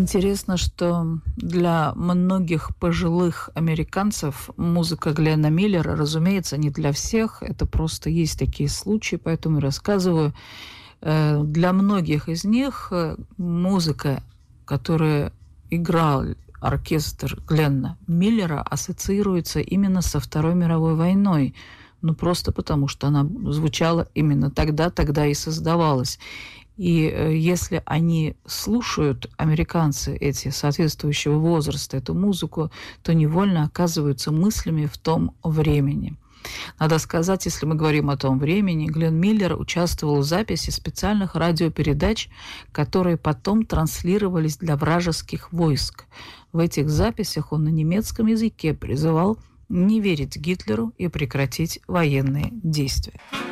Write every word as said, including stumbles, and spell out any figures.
Интересно, что для многих пожилых американцев музыка Гленна Миллера, разумеется, не для всех. Это просто есть такие случаи, поэтому и рассказываю. Для многих из них музыка, которую играл оркестр Гленна Миллера, ассоциируется именно со Второй мировой войной. Ну, просто потому, что она звучала именно тогда, тогда и создавалась. И если они слушают, американцы эти соответствующего возраста, эту музыку, то невольно оказываются мыслями в том времени. Надо сказать, если мы говорим о том времени, Гленн Миллер участвовал в записи специальных радиопередач, которые потом транслировались для вражеских войск. В этих записях он на немецком языке призывал не верить Гитлеру и прекратить военные действия.